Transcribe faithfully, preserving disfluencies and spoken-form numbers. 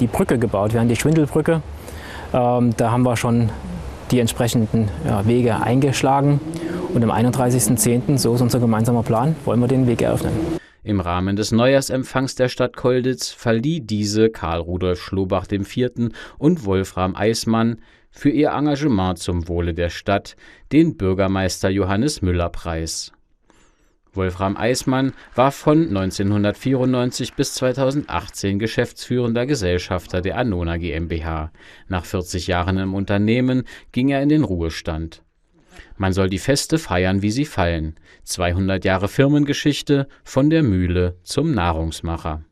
die Brücke gebaut werden, die Schwindelbrücke. Ähm, da haben wir schon die entsprechenden ja, Wege eingeschlagen. Und am einunddreißigsten zehnten, so ist unser gemeinsamer Plan, wollen wir den Weg eröffnen. Im Rahmen des Neujahrsempfangs der Stadt Colditz verlieh diese Karl Rudolf Schlobach der Vierte und Wolfram Eismann für ihr Engagement zum Wohle der Stadt den Bürgermeister Johannes Müller Preis. Wolfram Eismann war von neunzehnhundertvierundneunzig bis zweitausendachtzehn geschäftsführender Gesellschafter der Annona GmbH. Nach vierzig Jahren im Unternehmen ging er in den Ruhestand. Man soll die Feste feiern, wie sie fallen. zweihundert Jahre Firmengeschichte von der Mühle zum Nahrungsmacher.